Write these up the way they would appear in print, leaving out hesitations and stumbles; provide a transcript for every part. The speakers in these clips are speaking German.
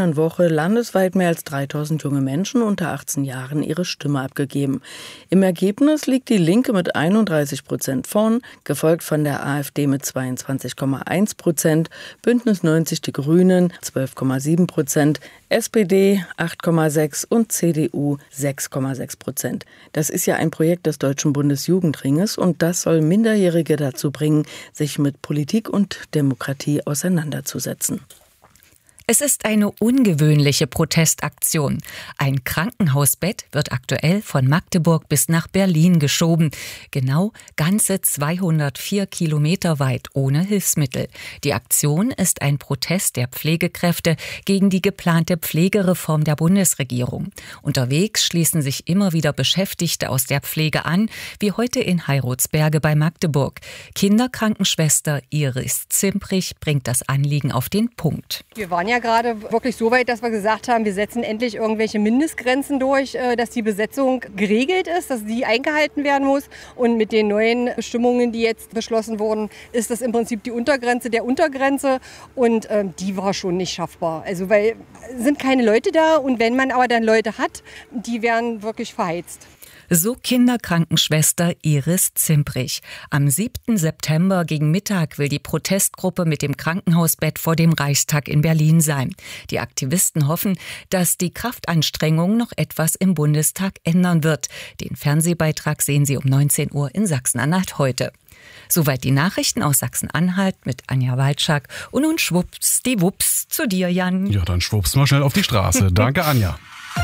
vergangenen Woche landesweit mehr als 3000 junge Menschen unter 18 Jahren ihre Stimme abgegeben. Im Ergebnis liegt die Linke mit 31% vorn, gefolgt von der AfD mit 22,1%, Bündnis 90 Die Grünen 12,7%, SPD 8,6% und CDU 6,6%. Das ist ja ein Projekt des Deutschen Bundesjugendringes und das soll Minderjährige dazu bringen, sich mit Politik und Demokratie auseinanderzusetzen. Es ist eine ungewöhnliche Protestaktion. Ein Krankenhausbett wird aktuell von Magdeburg bis nach Berlin geschoben. Genau ganze 204 Kilometer weit ohne Hilfsmittel. Die Aktion ist ein Protest der Pflegekräfte gegen die geplante Pflegereform der Bundesregierung. Unterwegs schließen sich immer wieder Beschäftigte aus der Pflege an, wie heute in Heirotsberge bei Magdeburg. Kinderkrankenschwester Iris Zimprich bringt das Anliegen auf den Punkt. Wir waren ja gerade wirklich so weit, dass wir gesagt haben, wir setzen endlich irgendwelche Mindestgrenzen durch, dass die Besetzung geregelt ist, dass die eingehalten werden muss. Und mit den neuen Bestimmungen, die jetzt beschlossen wurden, ist das im Prinzip die Untergrenze der Untergrenze. Und die war schon nicht schaffbar. Also weil sind keine Leute da und wenn man aber dann Leute hat, die werden wirklich verheizt. So Kinderkrankenschwester Iris Zimprich. Am 7. September gegen Mittag will die Protestgruppe mit dem Krankenhausbett vor dem Reichstag in Berlin sein. Die Aktivisten hoffen, dass die Kraftanstrengung noch etwas im Bundestag ändern wird. Den Fernsehbeitrag sehen Sie um 19 Uhr in Sachsen-Anhalt heute. Soweit die Nachrichten aus Sachsen-Anhalt mit Anja Walczak. Und nun schwuppsdiwupps zu dir, Jan. Ja, dann schwupps mal schnell auf die Straße. Danke, Anja.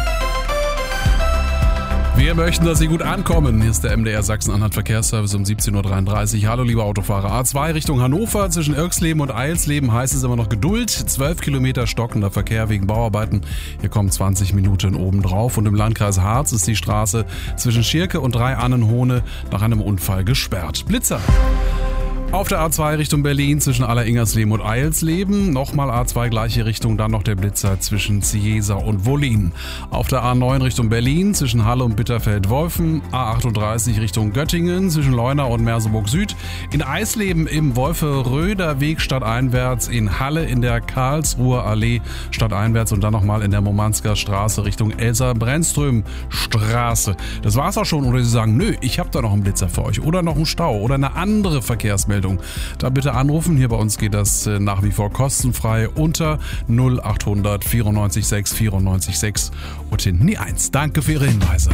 Wir möchten, dass Sie gut ankommen. Hier ist der MDR Sachsen-Anhalt Verkehrsservice um 17.33 Uhr. Hallo, liebe Autofahrer. A2 Richtung Hannover. Zwischen Irxleben und Eilsleben heißt es immer noch Geduld. 12 Kilometer stockender Verkehr wegen Bauarbeiten. Hier kommen 20 Minuten obendrauf. Und im Landkreis Harz ist die Straße zwischen Schirke und Dreiannenhohne nach einem Unfall gesperrt. Blitzer. Auf der A2 Richtung Berlin zwischen Alleringersleben und Eilsleben. Nochmal A2 gleiche Richtung, dann noch der Blitzer zwischen Ciesa und Wollin. Auf der A9 Richtung Berlin zwischen Halle und Bitterfeld-Wolfen. A38 Richtung Göttingen zwischen Leuna und Merseburg Süd. In Eisleben im Wolfe-Röder Weg stadteinwärts. In Halle in der Karlsruher Allee stadteinwärts und dann nochmal in der Momansker Straße Richtung Elsa-Brennström Straße. Das war's auch schon. Oder Sie sagen, nö, ich habe da noch einen Blitzer für euch. Oder noch einen Stau oder eine andere Verkehrsmeldung. Da bitte anrufen. Hier bei uns geht das nach wie vor kostenfrei unter 0800 94 6 94 6 und hinten die 1. Danke für Ihre Hinweise.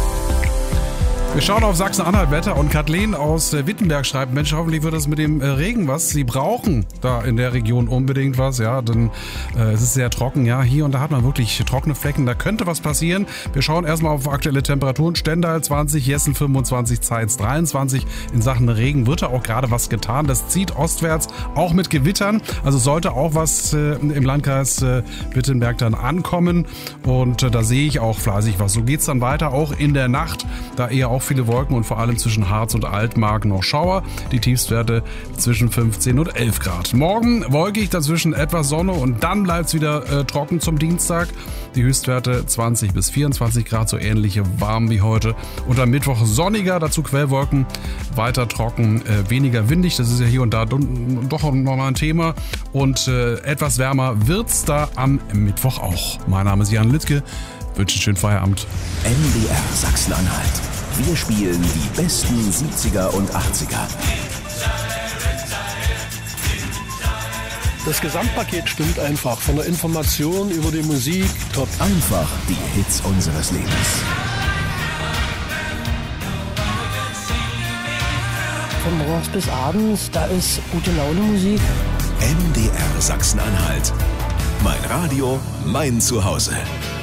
Wir schauen auf Sachsen-Anhalt Wetter und Kathleen aus Wittenberg schreibt, Mensch, hoffentlich wird das mit dem Regen was. Sie brauchen da in der Region unbedingt was, ja, denn es ist sehr trocken, ja, hier und da hat man wirklich trockene Flecken, da könnte was passieren. Wir schauen erstmal auf aktuelle Temperaturen, Stendal 20, Jessen 25, Zeitz 23. In Sachen Regen wird da auch gerade was getan, das zieht ostwärts, auch mit Gewittern, also sollte auch was im Landkreis Wittenberg dann ankommen und da sehe ich auch fleißig was. So geht's dann weiter, auch in der Nacht, da eher auch viele Wolken und vor allem zwischen Harz und Altmark noch Schauer. Die Tiefstwerte zwischen 15 und 11 Grad. Morgen wolkig, dazwischen etwas Sonne und dann bleibt es wieder trocken zum Dienstag. Die Höchstwerte 20 bis 24 Grad, so ähnlich warm wie heute. Und am Mittwoch sonniger, dazu Quellwolken, weiter trocken, weniger windig. Das ist ja hier und da doch nochmal ein Thema. Und etwas wärmer wird's da am Mittwoch auch. Mein Name ist Jan Littke. Wünsche einen schönen Feierabend. MDR Sachsen-Anhalt. Wir spielen die besten 70er und 80er. Das Gesamtpaket stimmt einfach. Von der Information über die Musik, top. Einfach die Hits unseres Lebens. Von morgens bis abends, da ist gute Laune Musik. MDR Sachsen-Anhalt. Mein Radio, mein Zuhause.